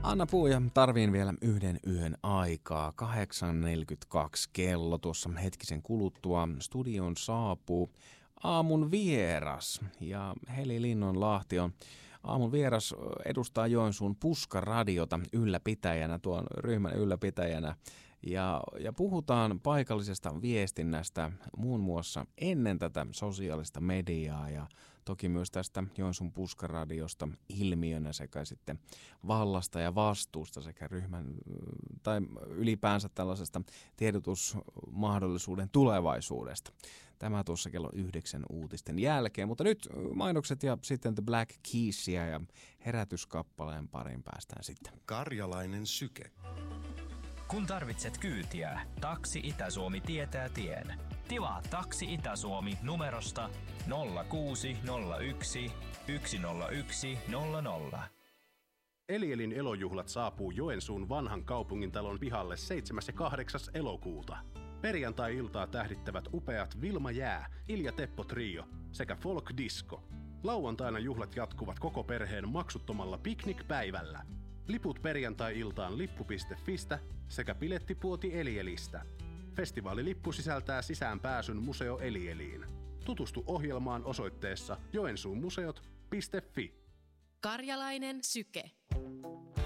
Anna Puuja, tarviin vielä yhden yön aikaa. 8.42 kello tuossa hetkisen kuluttua. Studioon saapuu aamun vieras ja Heli Linnonlahti on aamun vieras, edustaa Joensuun Puskaradiota ylläpitäjänä, tuon ryhmän ylläpitäjänä. Ja puhutaan paikallisesta viestinnästä muun muassa ennen tätä sosiaalista mediaa ja toki myös tästä Joensuun Puskaradiosta ilmiönä sekä sitten vallasta ja vastuusta sekä ryhmän tai ylipäänsä tällaisesta tiedotusmahdollisuuden tulevaisuudesta. Tämä tuossa kello 9 uutisten jälkeen, mutta nyt mainokset ja sitten The Black Keysia ja herätyskappaleen parin päästään sitten. Karjalainen syke. Kun tarvitset kyytiä, Taksi Itä-Suomi tietää tien. Tilaa Taksi Itä-Suomi numerosta 0601 101 00. Elielin elojuhlat saapuu Joensuun vanhan kaupungintalon pihalle 7. ja 8. elokuuta. Perjantai-iltaa tähdittävät upeat Vilma Jää, Ilja Teppo Trio sekä Folk Disco. Lauantaina juhlat jatkuvat koko perheen maksuttomalla piknikpäivällä. Liput perjantai-iltaan lippu.fistä sekä bilettipuoti Elielistä. Festivaalilippu sisältää sisäänpääsyn Museo Elieliin. Tutustu ohjelmaan osoitteessa joensuumuseot.fi. Karjalainen syke.